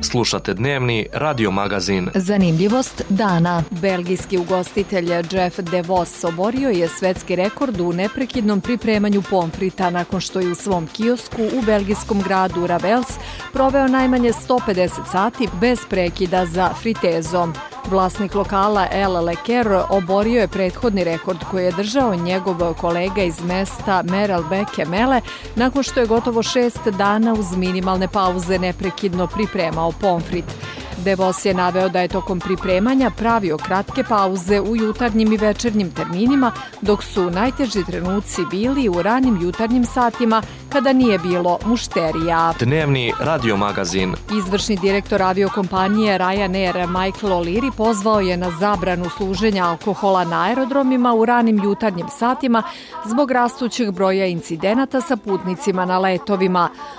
Slušate dnevni radio magazin. Zanimljivost dana. Belgijski ugostitelj Jeff De Vos oborio je svetski rekord u neprekidnom pripremanju pomfrita nakon što je u svom kiosku u belgijskom gradu Ravels proveo najmanje 150 sati bez prekida za fritezom. Vlasnik lokala El Leker oborio je prethodni rekord koji je držao njegov kolega iz mesta Merel Beke Mele nakon što je gotovo 6 dana uz minimalne pauze neprekidno pripremao pomfrit. De Vos je naveo da je tokom pripremanja pravio kratke pauze u jutarnjim i večernjim terminima, dok su najteži trenuci bili u ranim jutarnjim satima kada nije bilo mušterija. Dnevni radio magazin. Izvršni direktor aviokompanije Ryanair Michael O'Leary pozvao je na zabranu služenja alkohola na aerodromima u ranim jutarnjim satima zbog rastućeg broja incidenata sa putnicima na letovima.